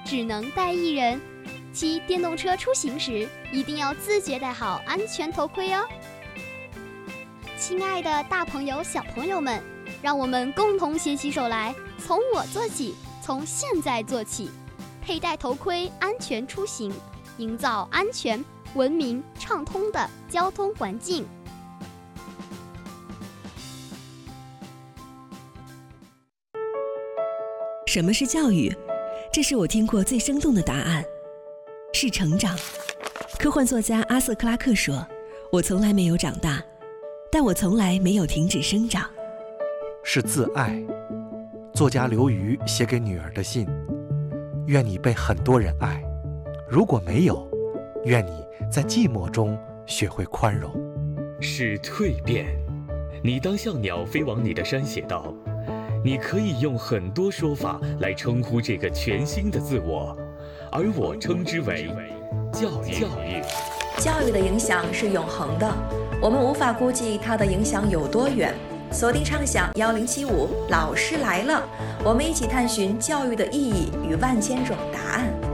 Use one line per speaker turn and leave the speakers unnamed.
只能带一人。骑电动车出行时，一定要自觉戴好安全头盔哦。亲爱的大朋友、小朋友们，让我们共同携起手来，从我做起，从现在做起，佩戴头盔，安全出行，营造安全、文明、畅通的交通环境。
什么是教育？这是我听过最生动的答案，是成长。科幻作家阿瑟·克拉克说：“我从来没有长大，但我从来没有停止生长。”
是自爱。作家刘瑜写给女儿的信：愿你被很多人爱，如果没有，愿你在寂寞中学会宽容。
是蜕变。你当像鸟飞往你的山写道，你可以用很多说法来称呼这个全新的自我，而我称之为教育。
教育的影响是永恒的，我们无法估计它的影响有多远。锁定畅想1075，老师来了，我们一起探寻教育的意义与万千种答案。